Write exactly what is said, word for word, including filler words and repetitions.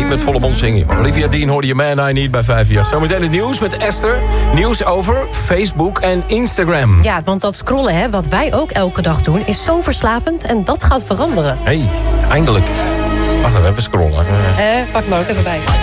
met volle mond zingen. Olivia Dean hoorde je Man I Need bij vijf jaar. Zometeen het nieuws met Esther. Nieuws over Facebook en Instagram. Ja, want dat scrollen, hè, wat wij ook elke dag doen, is zo verslavend en dat gaat veranderen. Hé, hey, eindelijk. Wacht even, even scrollen. Eh, pak me ook even bij.